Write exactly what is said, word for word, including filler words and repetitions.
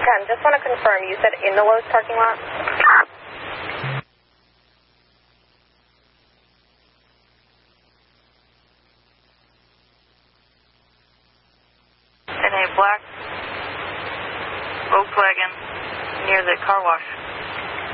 ten, just want to confirm, you said in the Lowe's parking lot? In a black Volkswagen near the car wash.